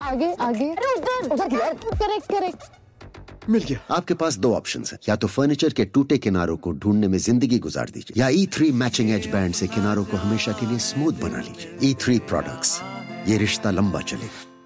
आगे आगे, अरे उधर उधर यार, करेक्ट करेक्ट। मिल गया। आपके पास दो ऑप्शंस हैं, या तो फर्नीचर के टूटे किनारों को ढूंढने में जिंदगी गुजार दीजिए, या E3 मैचिंग एज बैंड से किनारों को हमेशा के लिए स्मूथ बना लीजिए। E3 प्रोडक्ट्स, ये रिश्ता लंबा चलेगा।